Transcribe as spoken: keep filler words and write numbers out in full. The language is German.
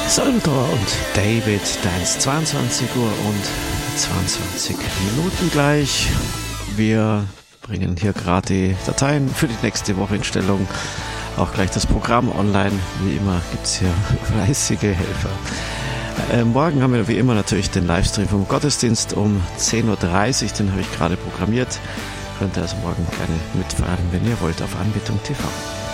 Salvatore und David, da ist zweiundzwanzig Uhr und zweiundzwanzig Minuten gleich. Wir bringen hier gerade die Dateien für die nächste Woche in Stellung. Auch gleich das Programm online. Wie immer gibt es hier fleißige Helfer. Äh, morgen haben wir wie immer natürlich den Livestream vom Gottesdienst um zehn Uhr dreißig. Den habe ich gerade programmiert. Könnt ihr also morgen gerne mitfahren, wenn ihr wollt, auf Anbetung T V.